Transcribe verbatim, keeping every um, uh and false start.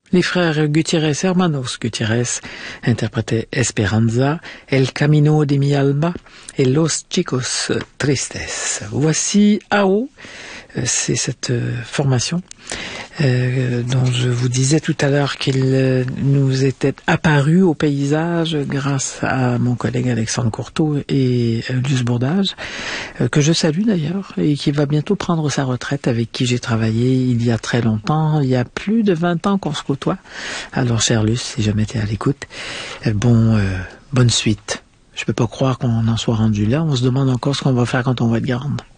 Les frères Gutiérrez Hermanos Gutiérrez interprétaient Esperanza, El Camino de mi Alma et Los Chicos Tristes. Voici A O, c'est cette formation euh, dont je vous disais tout à l'heure qu'il nous était apparu au paysage grâce à mon collègue Alexandre Courteau et Luce Bourdage, euh, que je salue d'ailleurs, et qui va bientôt prendre sa retraite, avec qui j'ai travaillé il y a très longtemps, il y a plus de vingt ans qu'on se côtoie. Alors, cher Luce, si jamais tu es à l'écoute, euh, bon, euh, bonne suite. Je peux pas croire qu'on en soit rendu là. On se demande encore ce qu'on va faire quand on va être grande.